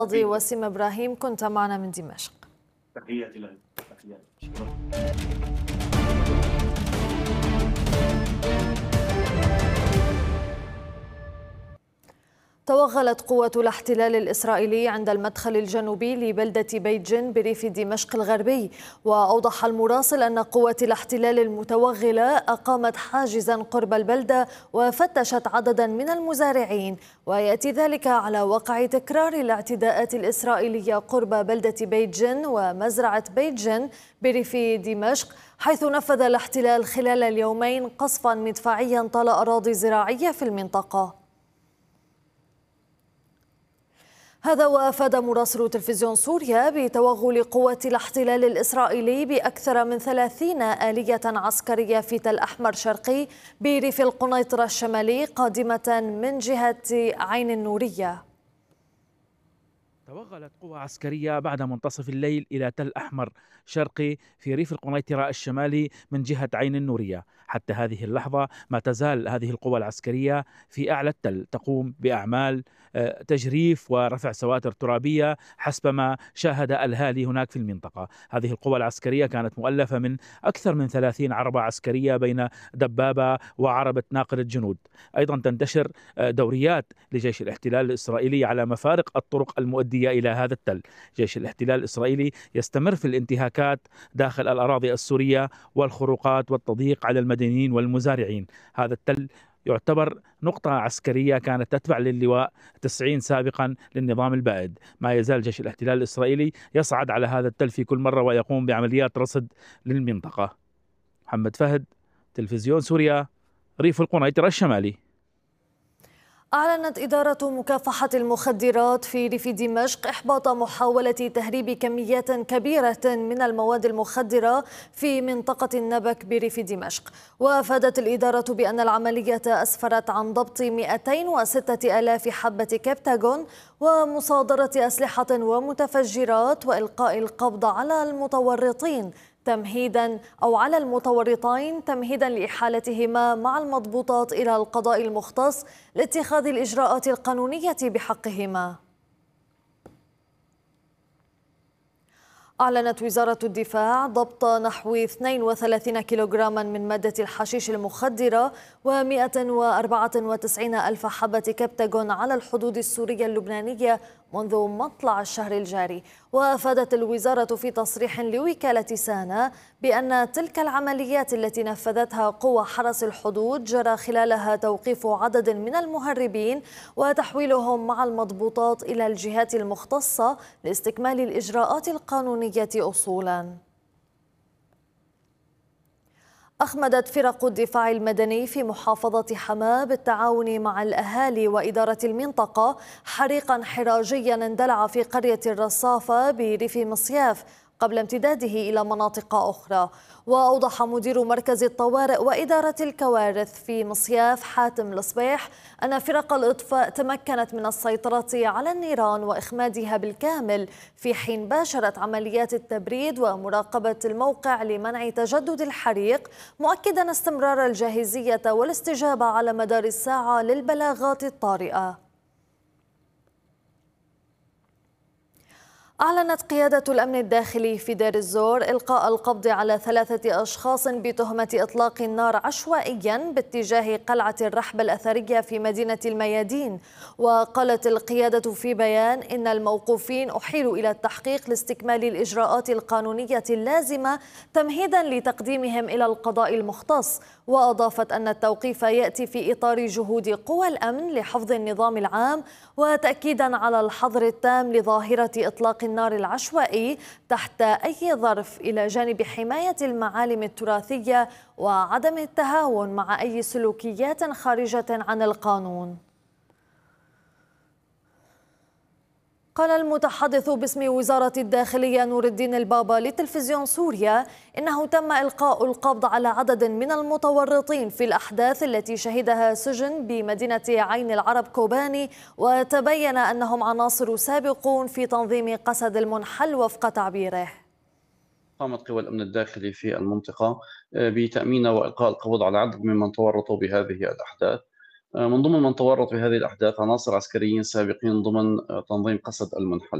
وسيم إبراهيم كنت معنا من دمشق. تحياتي لك. تحياتي. توغلت قوة الاحتلال الإسرائيلي عند المدخل الجنوبي لبلدة بيت-جن بريف دمشق الغربي، وأوضح المراسل أن قوة الاحتلال المتوغلة أقامت حاجزا قرب البلدة وفتشت عددا من المزارعين، ويأتي ذلك على وقع تكرار الاعتداءات الإسرائيلية قرب بلدة بيت-جن ومزرعة بيت-جن بريف دمشق، حيث نفذ الاحتلال خلال اليومين قصفا مدفعيا طال أراضي زراعية في المنطقة. هذا وأفاد مراسل تلفزيون سوريا بتوغل قوة الاحتلال الإسرائيلي بأكثر من 30 آلية عسكرية في تل أحمر شرقي بريف القنيطرة الشمالي قادمة من جهة عين النورية. توغلت قوى عسكرية بعد منتصف الليل إلى تل أحمر شرقي في ريف القنيطرة الشمالي من جهة عين النورية. حتى هذه اللحظة ما تزال هذه القوى العسكرية في أعلى التل تقوم بأعمال تجريف ورفع سواتر ترابية حسب ما شاهد الأهالي هناك في المنطقة. هذه القوى العسكرية كانت مؤلفة من أكثر من 30 عربة عسكرية بين دبابة وعربة ناقلة جنود. أيضا تنتشر دوريات لجيش الاحتلال الإسرائيلي على مفارق الطرق المؤدية إلى هذا التل. جيش الاحتلال الإسرائيلي يستمر في الانتهاكات داخل الأراضي السورية والخروقات والتضييق على المدنيين والمزارعين. هذا التل يعتبر نقطة عسكرية كانت تتبع للواء 90 سابقا للنظام البائد. ما يزال جيش الاحتلال الإسرائيلي يصعد على هذا التل في كل مرة ويقوم بعمليات رصد للمنطقة. محمد فهد، تلفزيون سوريا، ريف القنيطرة الشمالي. أعلنت إدارة مكافحة المخدرات في ريف دمشق إحباط محاولة تهريب كميات كبيرة من المواد المخدرة في منطقة النبك بريف دمشق، وأفادت الإدارة بأن العملية أسفرت عن ضبط 206 آلاف حبة كبتاغون ومصادرة أسلحة ومتفجرات وإلقاء القبض على المتورطين تمهيدا أو على المتورطين تمهيدا لإحالتهما مع المضبوطات إلى القضاء المختص لاتخاذ الإجراءات القانونية بحقهما. أعلنت وزارة الدفاع ضبط نحو 32 كيلوغراما من مادة الحشيش المخدرة و194 ألف حبة كبتاغون على الحدود السورية اللبنانية منذ مطلع الشهر الجاري. وأفادت الوزارة في تصريح لوكالة سانا بأن تلك العمليات التي نفذتها قوى حرس الحدود جرى خلالها توقيف عدد من المهربين وتحويلهم مع المضبوطات إلى الجهات المختصة لاستكمال الإجراءات القانونية أصولاً. أخمدت فرق الدفاع المدني في محافظة حماة بالتعاون مع الأهالي وإدارة المنطقة حريقا حراجيا اندلع في قرية الرصافة بريف مصياف قبل امتداده إلى مناطق أخرى. وأوضح مدير مركز الطوارئ وإدارة الكوارث في مصياف حاتم الصبيح أن فرق الإطفاء تمكنت من السيطرة على النيران وإخمادها بالكامل، في حين باشرت عمليات التبريد ومراقبة الموقع لمنع تجدد الحريق، مؤكدا استمرار الجاهزية والاستجابة على مدار الساعة للبلاغات الطارئة. أعلنت قيادة الأمن الداخلي في دير الزور إلقاء القبض على 3 أشخاص بتهمة إطلاق النار عشوائيا باتجاه قلعة الرحب الأثرية في مدينة الميادين. وقالت القيادة في بيان إن الموقوفين أحيلوا إلى التحقيق لاستكمال الإجراءات القانونية اللازمة تمهيدا لتقديمهم إلى القضاء المختص. وأضافت أن التوقيف يأتي في إطار جهود قوى الأمن لحفظ النظام العام وتأكيدا على الحظر التام لظاهرة إطلاق النار العشوائي تحت أي ظرف، إلى جانب حماية المعالم التراثية وعدم التهاون مع أي سلوكيات خارجة عن القانون. قال المتحدث باسم وزارة الداخلية نور الدين البابا لتلفزيون سوريا إنه تم إلقاء القبض على عدد من المتورطين في الأحداث التي شهدها سجن بمدينة عين العرب كوباني، وتبين أنهم عناصر سابقون في تنظيم قسد المنحل وفق تعبيره. قامت قوى الأمن الداخلي في المنطقة بتأمين وإلقاء القبض على عدد ممن تورطوا بهذه الأحداث، من ضمن من تورط في هذه الأحداث عناصر عسكريين سابقين ضمن تنظيم قسد المنحل.